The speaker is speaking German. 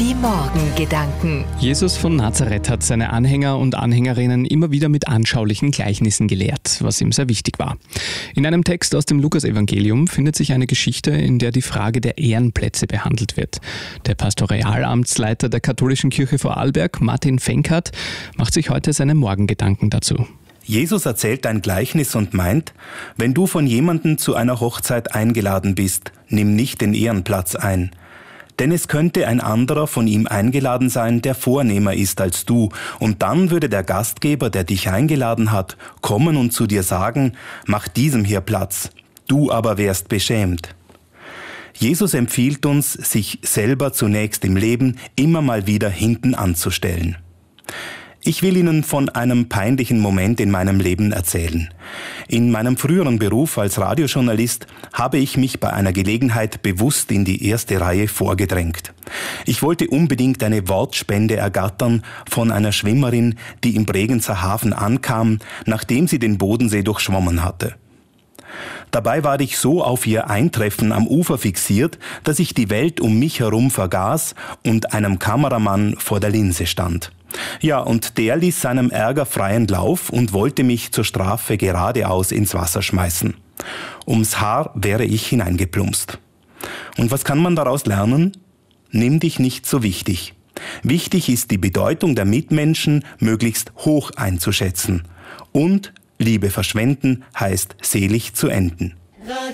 Die Morgengedanken. Jesus von Nazareth hat seine Anhänger und Anhängerinnen immer wieder mit anschaulichen Gleichnissen gelehrt, was ihm sehr wichtig war. In einem Text aus dem Lukasevangelium findet sich eine Geschichte, in der die Frage der Ehrenplätze behandelt wird. Der Pastoralamtsleiter der katholischen Kirche Vorarlberg, Martin Fenkert, macht sich heute seine Morgengedanken dazu. Jesus erzählt ein Gleichnis und meint, wenn du von jemandem zu einer Hochzeit eingeladen bist, nimm nicht den Ehrenplatz ein. Denn es könnte ein anderer von ihm eingeladen sein, der vornehmer ist als du. Und dann würde der Gastgeber, der dich eingeladen hat, kommen und zu dir sagen, mach diesem hier Platz. Du aber wärst beschämt. Jesus empfiehlt uns, sich selber zunächst im Leben immer mal wieder hinten anzustellen. Ich will Ihnen von einem peinlichen Moment in meinem Leben erzählen. In meinem früheren Beruf als Radiojournalist habe ich mich bei einer Gelegenheit bewusst in die erste Reihe vorgedrängt. Ich wollte unbedingt eine Wortspende ergattern von einer Schwimmerin, die im Bregenzer Hafen ankam, nachdem sie den Bodensee durchschwommen hatte. Dabei war ich so auf ihr Eintreffen am Ufer fixiert, dass ich die Welt um mich herum vergaß und einem Kameramann vor der Linse stand. Ja, und der ließ seinem Ärger freien Lauf und wollte mich zur Strafe geradeaus ins Wasser schmeißen. Ums Haar wäre ich hineingeplumpst. Und was kann man daraus lernen? Nimm dich nicht so wichtig. Wichtig ist, die Bedeutung der Mitmenschen möglichst hoch einzuschätzen. Und Liebe verschwenden heißt selig zu enden.